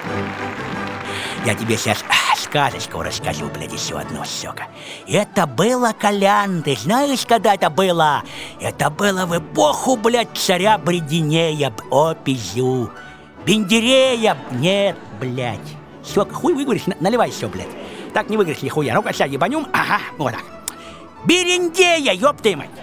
Я тебе сейчас сказочку расскажу, блядь, еще одну, сука. Это было, Колян, ты знаешь, когда это было? Это было в эпоху, блядь, царя Брединея, Опизю. Бендерея, нет, блядь. Сука, хуй выговоришь, наливай все, блядь. Так не выиграешь нихуя. Ну-ка, сейчас ебанем. Ага, вот так. Берендея, ёб ты мать.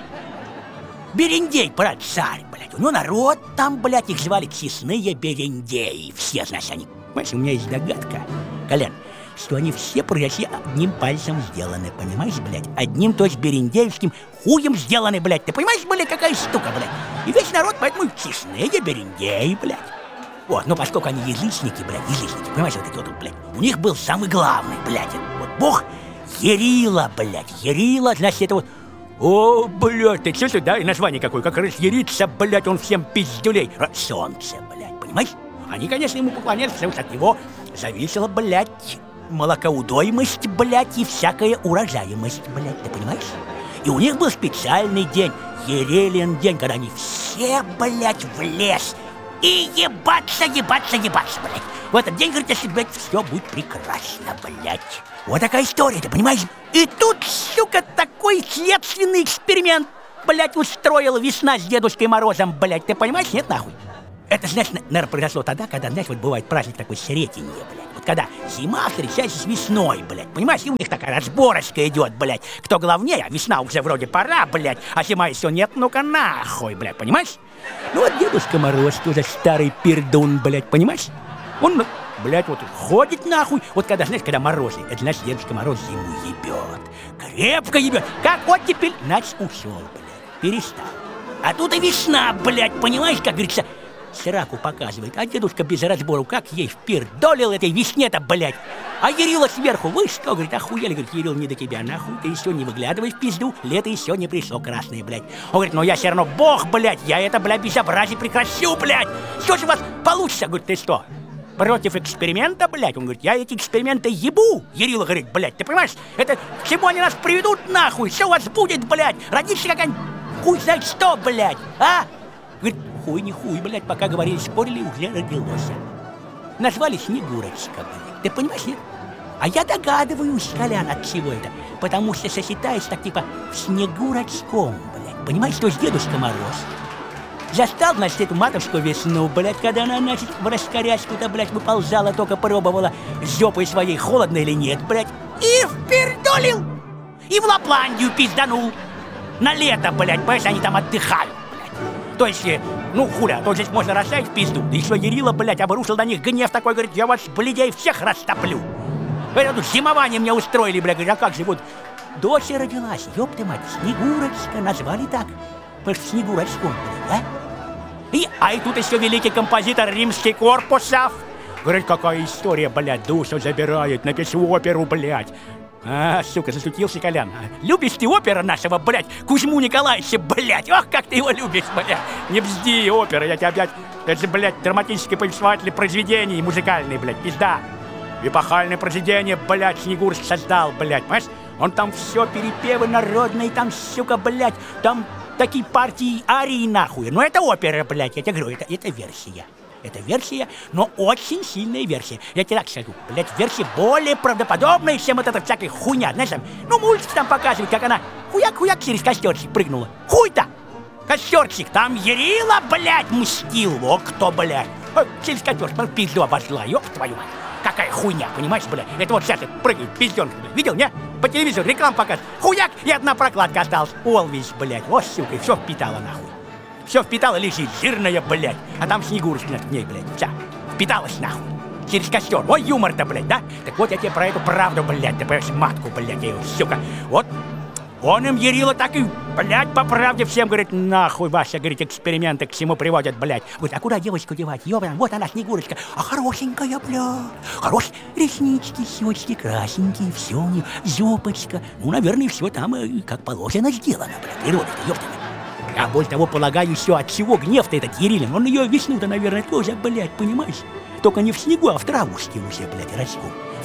Берендей, брат, царь, блядь. Ну, народ там, блядь, их звали честные берендеи. Все, значит, они... Понимаешь, у меня есть догадка, Колян, что они все произошли одним пальцем сделаны, понимаешь, блядь? Одним, то есть берендеевским хуем сделаны, блядь. Ты понимаешь, блядь, какая штука, блядь? И весь народ, поэтому честные берендеи, блядь. Вот, ну, поскольку они язычники, блядь, язычники, понимаешь, вот эти вот, блядь, у них был самый главный, блядь, вот бог Ярила, блядь, Ярила, значит, это вот... О, блядь, ты слышишь, да, и название какое, как разъярится, блядь, он всем пиздюлей. Солнце, блядь, понимаешь? Они, конечно, ему поклонялись, потому что от него зависела, блядь, молокоудоимость, блядь, и всякая урожаемость, блядь, ты понимаешь? И у них был специальный день, Ерелин день, когда они все, блядь, в лес и ебаться, блядь. В этот день, говорит, если, блядь, все будет прекрасно, блядь. Вот такая история, ты понимаешь? И тут, сука, такой следственный эксперимент, блядь, устроила весна с Дедушкой Морозом, блядь, ты понимаешь? Нет, нахуй? Это, значит, наверное, произошло тогда, когда, знаешь, вот бывает праздник такой Сретенье, блядь. Вот когда зима встречается с весной, блядь, понимаешь? И у них такая разборочка идет, блядь. Кто главнее, а весна уже вроде пора, блядь, а зима еще нет, ну-ка нахуй, блядь, понимаешь? Ну вот Дедушка Мороз тоже старый пердун, блядь, понимаешь? Он, блядь, вот ходит нахуй. Вот когда, знаешь, когда морозы, это значит, Дедушка Мороз зиму ебет. Крепко ебет. Как вот теперь, значит, ушел, блядь, перестал. А тут и весна, блядь, понимаешь, как говорится, сраку показывает, а дедушка без разбору как ей впердолил этой весне-то, блядь. А Ярила сверху, вы что, говорит, охуели, говорит, Ярил, не до тебя, нахуй, ты еще не выглядывай в пизду, лето еще не пришло красное, блядь. Он говорит, ну я все равно бог, блядь, я это, блядь, безобразие прекращу, блядь. Что же у вас получится, говорит, ты что, против эксперимента, блядь? Он говорит, я эти эксперименты ебу. Ярила говорит, блядь, ты понимаешь, это к чему они нас приведут, нахуй, что у вас будет, блядь, родится какая-нибудь, хуй знает что, блядь, а? Говорит, хуй не хуй, блядь, пока говорили, спорили, уже родилось. Назвали Снегурочка, блядь. Ты понимаешь, нет? А я догадываюсь, Колян, от чего это. Потому что сосчитаешь так типа в Снегурочком, блядь. Понимаешь, что с Дедушка Мороз застал, значит, эту матушку весну, блядь, когда она, значит, в раскорячку-то, блядь, выползала, только пробовала жопой своей, холодно или нет, блядь. И впердолил! И в Лапландию пизданул. На лето, блядь, понимаешь, они там отдыхают. То есть, ну, хуля, то здесь можно расшать в пизду. Да еще Ярила, блядь, обрушил на них гнев такой, говорит, я вас, блядей, всех растоплю. Это тут зимование мне устроили, блядь, говорит, а как же, вот, дочь родилась, ёб ты мать, Снегурочка, назвали так, потому что Снегурочком, блядь, а? И тут еще великий композитор Римский Корпусов. Говорит, какая история, блядь, душу забирает, напишу оперу, блядь. А, сука, засутился Колян. Любишь ты опера нашего, блядь, Кузьму Николаевича, блядь? Ох, как ты его любишь, блядь. Не бзди, опера, я тебя, блядь, это же, блядь, драматический повествователь произведений музыкальный, блядь, пизда. Эпохальное произведение, блядь, Снегурочка создал, блядь, понимаешь? Он там все перепевы народные, там, сука, блядь, там такие партии арии, нахуй. Но это опера, блядь, я тебе говорю, это версия. Это версия, но очень сильная версия. Я тебе так скажу, блядь, версия более правдоподобная, чем вот эта всякая хуйня. Знаешь, там, ну, мультики там показывают, как она хуяк-хуяк через костерчик прыгнула. Хуй-то! Костерчик, там Ярила, блядь, мстил. О, кто, блядь? Через костерчик, пизду обожгла, ёб твою мать. Какая хуйня, понимаешь, блядь? Это вот сейчас прыгает, пиздёнка, блядь. Видел, не? По телевизору рекламу показывают. Хуяк, и одна прокладка осталась. Олвись, блядь, о, сука, и все впитала, нахуй. Все впитала, лежит, жирная, блядь. А там Снегурочка в ней, блядь, вся впиталась, нахуй. Через костер. Ой, юмор-то, блядь, да? Так вот я тебе про эту правду, блядь, ты понимаешь, матку, блядь, ее, сука. Вот он им Ярила так и, блядь, по правде всем говорит, нахуй ваши, говорит, эксперименты к чему приводят, блядь. Вот, а куда девочку девать? Ёбан, вот она, Снегурочка. А хорошенькая, блядь. Хорошие реснички, щечки красненькие, все у нее, зёпочка. Ну, наверное, все там, как положено, сделано, блядь. Природа-то, ёптана. А более того, полагаю, еще от чего гнев-то этот Ярилин? Он ее весну-то, наверное, тоже, блядь, понимаешь? Только не в снегу, а в травушке уже, блядь, растет. В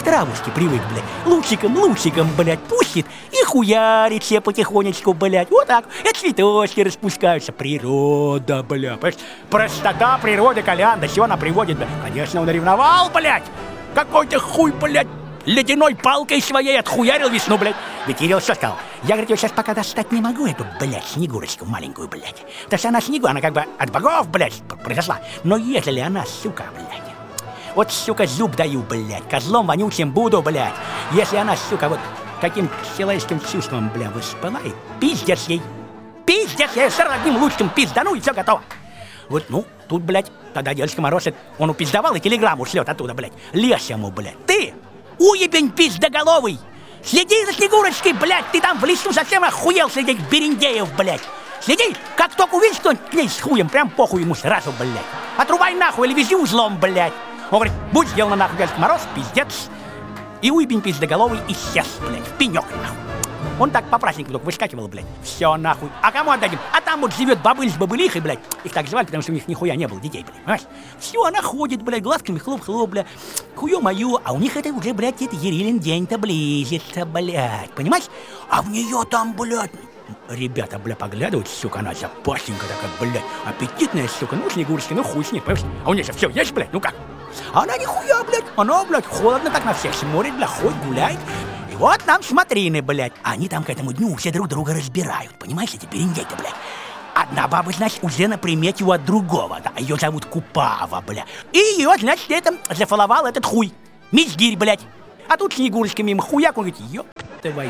травушки привык, блядь. Лучиком, блядь, пустит и хуярит себе потихонечку, блядь. Вот так. И цветочки распускаются. Природа, блядь. Простота природы, Колян. Да чего она приводит, блядь? Конечно, он ревновал, блядь. Какой-то хуй, блядь, ледяной палкой своей отхуярил весну, блядь. Ведь Кирилл что сказал? Я, говорит, ее сейчас пока достать не могу, эту, блядь, Снегурочку маленькую, блядь. Потому что она Снегу, она как бы от богов, блядь, произошла. Но ежели она, сука, блядь, вот, сука, зуб даю, блядь, козлом вонючим буду, блядь. Если она, сука, вот каким человеческим чувством, блядь, воспылает, пиздец ей. Пиздец ей, с одним лучшим пиздану, и все готово. Вот, ну, тут, блядь, тогда дедушка Мороз, он упиздавал и телеграмму шлет оттуда, блядь. Лезь ему, блядь. Ты, уебень пиздоголовый, следи за Снегурочкой, блядь, ты там в лесу совсем охуел среди бериндеев, блядь. Следи, как только увидишь кто-нибудь к ней с хуем, прям похуй ему сразу, блядь. Отрубай нахуй или вези узлом, блядь. Он говорит, будь сделано нахуй, дядька Мороз, пиздец. И уебень пиздоголовый исчез, блядь, в пенек, нахуй. Он так по праздникам только выскакивал, блядь. Все нахуй. А кому отдадим? А там вот живет бабыль с бабылихой, блядь. Их так звали, потому что у них нихуя не было детей, блядь. Понимаешь? Все, она ходит, блядь, глазками хлоп-хлоп, блядь. Хую мою. А у них это уже, блядь, это Ерилин день-то близится, блядь. Понимаешь? А в нее там, блядь, ребята, бля, поглядывают, сука, она запасенькая такая, блядь. Аппетитная, сука, ну, Снегурочка, ну, хуй с ней, понимаешь? А у нее же все есть, блядь, ну как? Она нихуя, блядь. Она, блядь, холодно так на всех смотрит, бля, ходит, гуляет. Вот нам смотрины, блядь. Они там к этому дню все друг друга разбирают. Понимаешь, эти бериндей-то, блядь. Одна баба, значит, уже на примете у от другого. Да, ее зовут Купава, блядь. И ее, значит, это зафаловал этот хуй. Мизгирь, блядь. А тут Снегурочка мимо хуяк, он говорит, ёб твою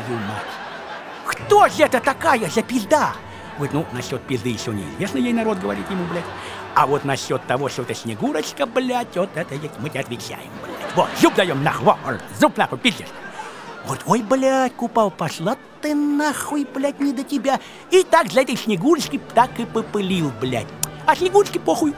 мать. Кто же это такая за пизда? Вот, ну, насчет пизды еще неизвестно, ей народ говорит ему, блядь. А вот насчет того, что это Снегурочка, блядь, вот это мы тебе отвечаем, блядь. Вот, зуб даем нахуй, вот, зуб нахуй, пиздец. Вот, ой, блядь, Купава, пошла ты нахуй, блядь, не до тебя. И так за этой Снегурочки так и попылил, блядь. А Снегурочке похуй.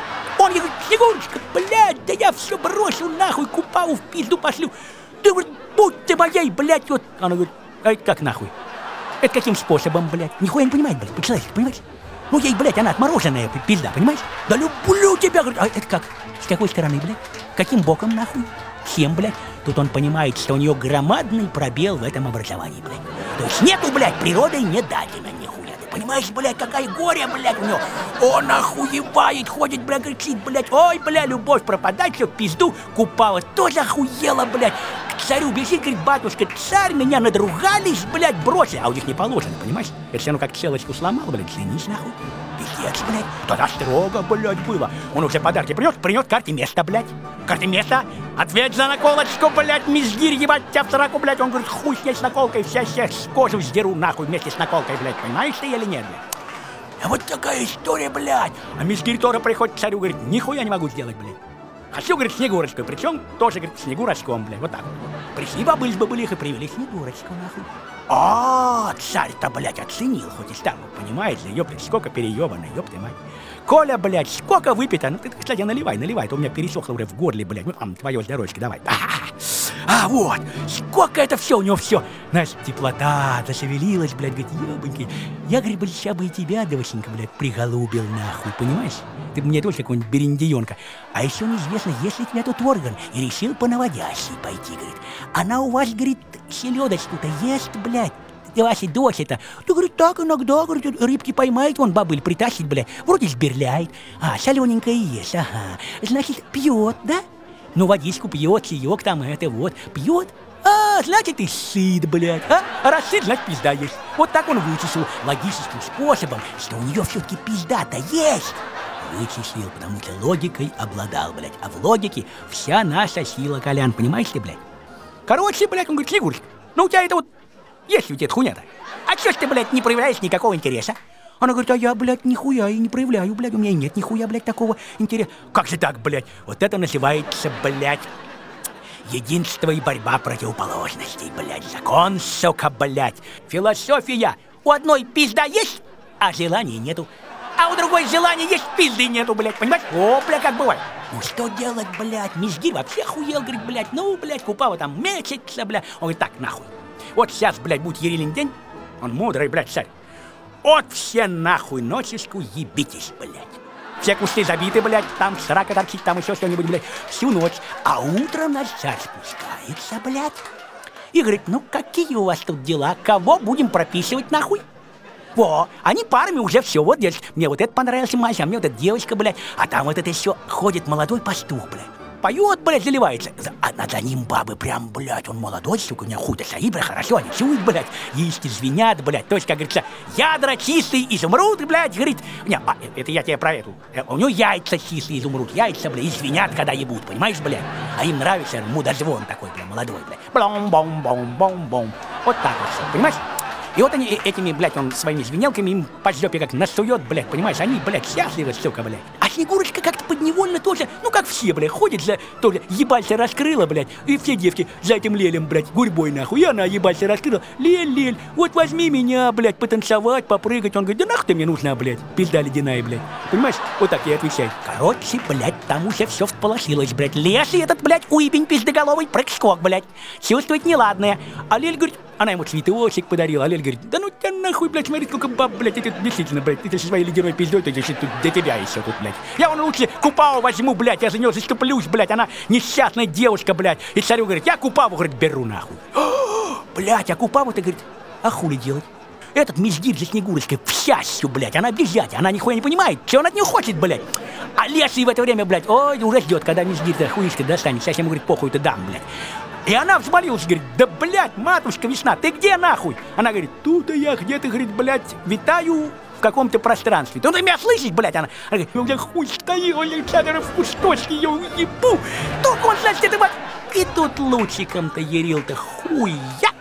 Он ей говорит, Снегурочка, блядь, да я все бросил нахуй, Купаву в пизду пошлю. Ты, говорит, будь ты моей, блядь, вот. Она говорит, а это как нахуй? Это каким способом, блядь? Нихуя не понимает, блядь, по-человечески, понимаешь? Ну, ей, блядь, она отмороженная пизда, понимаешь? Да люблю тебя, говорит. А это как? С какой стороны, блядь? Каким боком, нахуй? Всем, блядь. Тут он понимает, что у нее громадный пробел в этом образовании, блядь. То есть нету, блядь, природой не дадено нихуя. Ты понимаешь, блядь, какая горе, блядь, у него? Он охуевает, ходит, блядь, кричит, блядь. Ой, блядь, любовь пропадать, все в пизду. Купава тоже охуела, блядь. К царю бежит, говорит, батюшка, царь, меня надругались, блядь, бросили. А у них не положено, понимаешь? Это все равно как целочку сломал, блядь, женись нахуй. Пиздец, блядь. Тогда строго, блядь, было. Он уже подарки принес карте места, блядь. Карте места. Ответь за наколочку, блядь, мизгирь, ебать тебя в сраку, блядь. Он говорит, хуй с ней с наколкой, вся с кожу сдеру нахуй вместе с наколкой, блядь. Понимаешь ты или нет, блядь? А вот такая история, блядь. А мизгирь тоже приходит к царю, говорит, нихуя не могу сделать, блядь. Хочу, говорит, Снегурочку, причем тоже, говорит, Снегурочком, блядь, вот так. Пришли бабыль с бабылихой, привели Снегурочку, нахуй. А, царь-то, блядь, оценил, хоть и старый, понимаешь ли, ёптать, сколько переёбано, ёпты мать. Коля, блядь, сколько выпито, ну ты, кстати, наливай, а то у меня пересохло уже в горле, блядь, ну там, твое здоровечко, давай. А вот, сколько это все у него все, знаешь, теплота, зашевелилась, блядь, говорит, ёбаньки. Я, говорит, блядь, сейчас бы и тебя, девоченька, блядь, приголубил нахуй, понимаешь? Ты бы мне тоже какой-нибудь бериндеёнка. А еще неизвестно, если тебя тут орган и решил по наводящей пойти, говорит. Она у вас, говорит, селедочку-то ест, блядь. Ваша дочь-то. Ты, говорит, так иногда, говорит, рыбки поймает, вон бабыль притащит, блядь. Вроде сберляет. А, солененькая ест, ага. Значит, пьет, да? Ну, водичку пьет, чаек там, это вот, пьет. А, значит, и сыт, блядь. А раз сыт, значит, пизда есть. Вот так он вычислил логическим способом, что у нее все-таки пизда-то есть. Вычислил, потому что логикой обладал, блядь. А в логике вся наша сила, Колян, понимаешь ты, блядь? Короче, блядь, он говорит, Снегурочка, ну у тебя это вот, есть у тебя эта хуйня-то? А чё ж ты, блядь, не проявляешь никакого интереса? Она говорит, а я, блядь, нихуя и не проявляю, блядь, у меня нет нихуя, блядь, такого интереса. Как же так, блядь? Вот это называется, блядь, единство и борьба противоположностей, блядь. Закон, сука, блядь. Философия. У одной пизда есть, а желания нету. А у другой желания есть, пизды нету, блядь, понимаешь? О, блядь, как бывает. Ну что делать, блядь? Мизгирь вообще хуел, говорит, блядь. Ну, блядь, Купава там мечется, блядь. Он говорит, так, нахуй. Вот сейчас, блядь, будет Ерилин день. Он мудрый, блядь, царь. Вот все нахуй ночечку ебитесь, блядь. все кусты забиты, блядь, там срака торчит, там еще что-нибудь, блядь, всю ночь. А утром начальник спускается, блядь, и говорит, ну какие у вас тут дела, кого будем прописывать нахуй? Во, они парами уже все, вот, дядь, мне вот это понравился мальчик, а мне вот эта девочка, блядь, а там вот это еще ходит молодой пастух, блядь. Поет, блядь, заливается. А за ним бабы прям, блядь, он молодой, сука, у меня хуй-то стоит, блядь, хорошо, они чуют, блядь, яички звенят, блядь. То есть, как говорится, ядра чистый изумруд, блядь, говорит. Не, это я тебе про эту. У него яйца чистый изумруд, яйца, блядь, и звенят, когда ебут, понимаешь, блядь? А им нравится мудозвон такой, блядь, молодой, блядь. Блом-бом-бом-бом-бом. Вот так вот все, понимаешь? И вот они этими, блядь, он своими звенелками им по жопе как насует, блядь, понимаешь? Они, блядь, счастливы, сука, блядь. А Снегурочка как-то подневольно тоже, ну как все, блядь, ходит за, тоже ебальца раскрыла, блядь, и все девки за этим лелем, блядь, гурьбой нахуй. И она ебальца раскрыла, лель, вот возьми меня, блядь, потанцевать, попрыгать. Он говорит, да нахуй ты мне нужна, блядь, пизда ледяная, блядь. Понимаешь? Вот так я отвечаю. Короче, блядь, там уже все всполошилось, блядь. Лес и этот, блядь, уебень пиздоголовый прыг-скок, блядь. Чувствует неладное. А Лель говорит, она ему цветочек подарила, а Лель говорит, да ну тебя нахуй, блядь, смотри, сколько баб, блядь, это действительно, блядь, ты со своей ледяной пиздой, ты здесь тут для тебя еще тут, блядь. Я вон лучше Купаву возьму, блядь, я за нее заступлюсь, блядь, она несчастная девушка, блядь. И царю говорит, я Купаву, говорит, беру нахуй. Блядь, а Купаву-то, говорит, а хули делать? Этот миздит за Снегурочкой в счастью, блядь, она объезжать, она нихуя не понимает, что он от нее хочет, блядь. А Леший в это время, блядь, ой, уже ждет, когда миздит хуишка достанет, сейчас ему, говорит, похуй-то дам, блядь. И она взмолилась, говорит, да, блядь, матушка Весна, ты где нахуй? Она говорит, тут я где-то, говорит, блядь, витаю в каком-то пространстве. Ты меня слышишь, блядь? Она говорит, у меня хуй стоит, Александр в кусточке, я уебу. Только он, значит, это вот. И тут лучиком-то ярил-то хуя.